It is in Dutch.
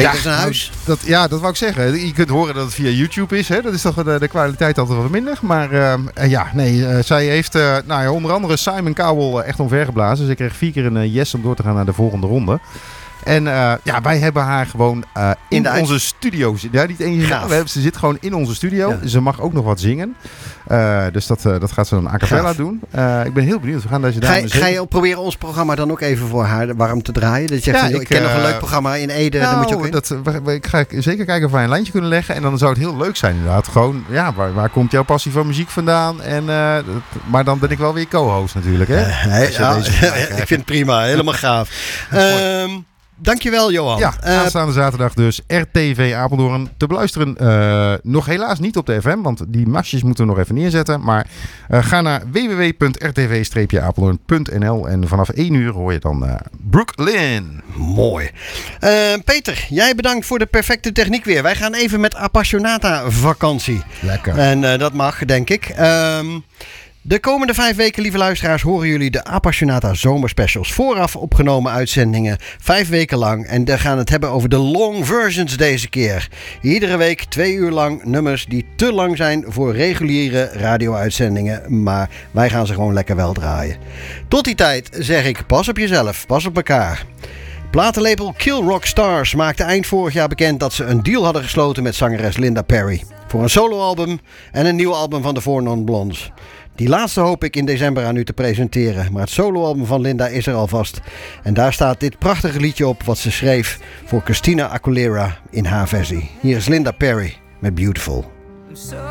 Beter dan huis. Dat wou ik zeggen. Je kunt horen dat het via YouTube is. Hè? Dat is toch de kwaliteit altijd wat minder. Maar zij heeft onder andere Simon Cowell echt omvergeblazen. Ze kreeg 4 keer een yes om door te gaan naar de volgende ronde. En wij hebben haar gewoon in onze studio. Ja, niet eens. Ze zit gewoon in onze studio. Ja. Ze mag ook nog wat zingen. Dus dat gaat ze dan a cappella doen. Ik ben heel benieuwd. We gaan deze dame Ga je proberen ons programma dan ook even voor haar warm te draaien? Dat je zegt, ik ken nog een leuk programma in Ede. Dan moet je ook ik ga zeker kijken of wij een lijntje kunnen leggen. En dan zou het heel leuk zijn inderdaad. Gewoon, waar komt jouw passie voor muziek vandaan? En, maar dan ben ik wel weer co-host natuurlijk. Hè? Ik vind het prima. Helemaal gaaf. Dankjewel, Johan. Ja, aanstaande zaterdag dus RTV Apeldoorn te beluisteren. Nog helaas niet op de FM, want die masjes moeten we nog even neerzetten. Maar ga naar www.rtv-apeldoorn.nl en vanaf 1 uur hoor je dan Brooklyn. Mooi. Peter, jij bedankt voor de perfecte techniek weer. Wij gaan even met Appassionata vakantie. Lekker. En dat mag, denk ik. De komende 5 weken, lieve luisteraars, horen jullie de Appassionata zomerspecials. Vooraf opgenomen uitzendingen, 5 weken lang. En we gaan het hebben over de long versions deze keer. Iedere week 2 uur lang nummers die te lang zijn voor reguliere radio-uitzendingen. Maar wij gaan ze gewoon lekker wel draaien. Tot die tijd zeg ik, pas op jezelf, pas op elkaar. Platenlabel Kill Rock Stars maakte eind vorig jaar bekend dat ze een deal hadden gesloten met zangeres Linda Perry. Voor een soloalbum en een nieuw album van de Four Non Blondes. Die laatste hoop ik in december aan u te presenteren. Maar het soloalbum van Linda is er alvast. En daar staat dit prachtige liedje op wat ze schreef voor Christina Aguilera in haar versie. Hier is Linda Perry met Beautiful.